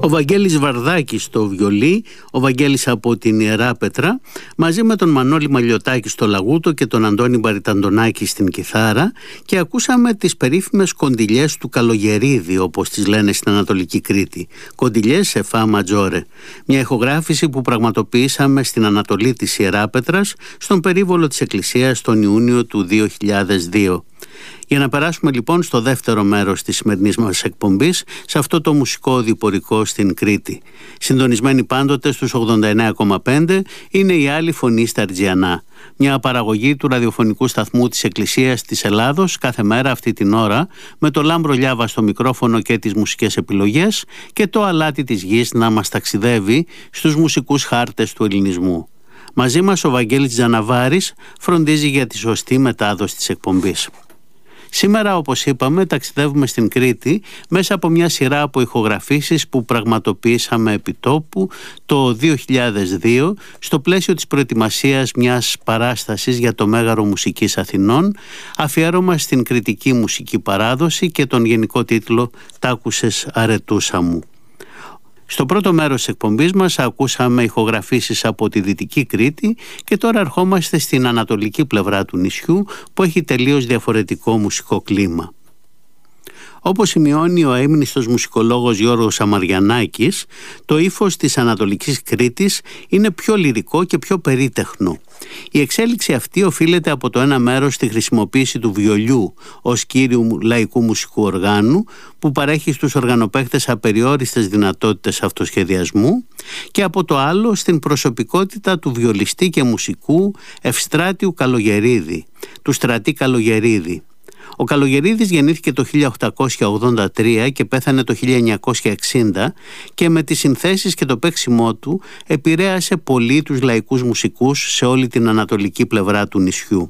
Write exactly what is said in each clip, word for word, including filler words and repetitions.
Ο Βαγγέλης Βαρδάκης στο βιολί, ο Βαγγέλης από την Ιεράπετρα, μαζί με τον Μανώλη Μαλιωτάκη στο λαγούτο και τον Αντώνη Μπαριταντονάκη στην κιθάρα, και ακούσαμε τις περίφημες κοντιλιές του Καλογερίδη, όπως τις λένε στην Ανατολική Κρήτη. Κοντιλιές σε φα ματζόρε. Μια ηχογράφηση που πραγματοποιήσαμε στην Ανατολή της Ιεράπετρας, στον περίβολο της Εκκλησίας τον Ιούνιο του δύο χιλιάδες δύο. Για να περάσουμε λοιπόν στο δεύτερο μέρος της σημερινής μας εκπομπής, σε αυτό το μουσικό διπορικό στην Κρήτη. Συντονισμένοι πάντοτε στους ογδόντα εννέα κόμμα πέντε είναι η Άλλη Φωνή στα Αρτζιανά, μια παραγωγή του ραδιοφωνικού σταθμού της Εκκλησίας της Ελλάδος, κάθε μέρα αυτή την ώρα, με το Λάμπρο Λιάβα στο μικρόφωνο και τις μουσικές επιλογές, και το αλάτι της γης να μας ταξιδεύει στους μουσικούς χάρτες του ελληνισμού. Μαζί μας ο Βαγγέλης Τζαναβάρης φροντίζει για τη σωστή μετάδοση της εκπομπής. Σήμερα, όπως είπαμε, ταξιδεύουμε στην Κρήτη μέσα από μια σειρά από ηχογραφήσεις που πραγματοποιήσαμε επιτόπου το δύο χιλιάδες δύο στο πλαίσιο της προετοιμασίας μιας παράστασης για το Μέγαρο Μουσικής Αθηνών, αφιέρωμα στην κρητική μουσική παράδοση και τον γενικό τίτλο «Τ' άκουσες αρετούσα μου». Στο πρώτο μέρος της εκπομπής μας ακούσαμε ηχογραφήσεις από τη Δυτική Κρήτη και τώρα ερχόμαστε στην ανατολική πλευρά του νησιού που έχει τελείως διαφορετικό μουσικό κλίμα. Όπως σημειώνει ο έμνηστος μουσικολόγος Γιώργος Αμαριανάκης, το ύφος της Ανατολικής Κρήτης είναι πιο λυρικό και πιο περίτεχνο. Η εξέλιξη αυτή οφείλεται από το ένα μέρος στη χρησιμοποίηση του βιολιού ως κύριου λαϊκού μουσικού οργάνου, που παρέχει στους οργανοπαίχτες απεριόριστες δυνατότητες αυτοσχεδιασμού, και από το άλλο στην προσωπικότητα του βιολιστή και μουσικού Ευστράτιου Καλογερίδη, του Στρατή Καλογερίδη. Ο Καλογερίδης γεννήθηκε το χίλια οκτακόσια ογδόντα τρία και πέθανε το χίλια εννιακόσια εξήντα, και με τις συνθέσεις και το παίξιμό του επηρέασε πολύ τους λαϊκούς μουσικούς σε όλη την ανατολική πλευρά του νησιού.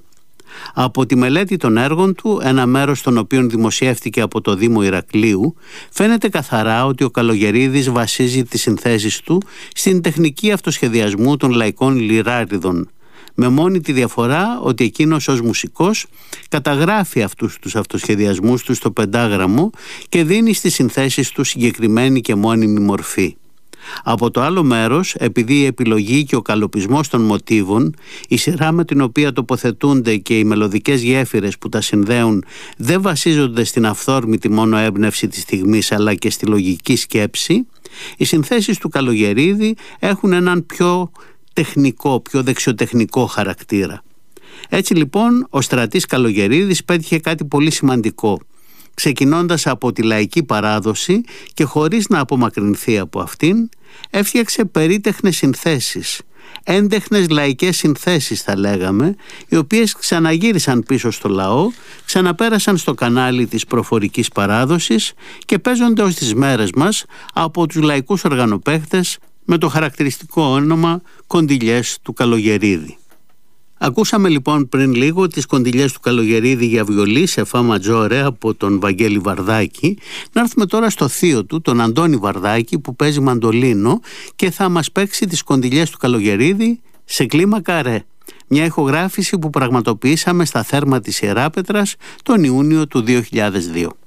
Από τη μελέτη των έργων του, ένα μέρος των οποίων δημοσιεύτηκε από το Δήμο Ηρακλείου, φαίνεται καθαρά ότι ο Καλογερίδης βασίζει τις συνθέσεις του στην τεχνική αυτοσχεδιασμού των λαϊκών λιράριδων, με μόνη τη διαφορά ότι εκείνος ως μουσικός καταγράφει αυτούς τους αυτοσχεδιασμούς του στο πεντάγραμμο και δίνει στις συνθέσεις του συγκεκριμένη και μόνιμη μορφή. Από το άλλο μέρος, επειδή η επιλογή και ο καλοπισμός των μοτίβων, η σειρά με την οποία τοποθετούνται και οι μελωδικές γέφυρες που τα συνδέουν δεν βασίζονται στην αυθόρμητη μόνο έμπνευση της στιγμής αλλά και στη λογική σκέψη, οι συνθέσεις του Καλογερίδη έχουν έναν πιο τεχνικό, πιο δεξιοτεχνικό χαρακτήρα. Έτσι λοιπόν ο Στρατής Καλογερίδης πέτυχε κάτι πολύ σημαντικό, ξεκινώντας από τη λαϊκή παράδοση και χωρίς να απομακρυνθεί από αυτήν, έφτιαξε περίτεχνες συνθέσεις, έντεχνες λαϊκές συνθέσεις θα λέγαμε, οι οποίες ξαναγύρισαν πίσω στο λαό, ξαναπέρασαν στο κανάλι της προφορικής παράδοσης και παίζονται ως τις μέρες μας από τους λαϊκούς οργανοπαίχτες με το χαρακτηριστικό όνομα κοντιλιές του Καλογερίδη. Ακούσαμε λοιπόν πριν λίγο τις κοντιλιές του Καλογερίδη για βιολί σε φα ματζόρε από τον Βαγγέλη Βαρδάκη. Να έρθουμε τώρα στο θείο του, τον Αντώνη Βαρδάκη, που παίζει μαντολίνο και θα μας παίξει τις κοντιλιές του Καλογερίδη σε κλίμακα ρε. Μια ηχογράφηση που πραγματοποιήσαμε στα Θέρμα της Ιεράπετρας τον Ιούνιο του δύο χιλιάδες δύο.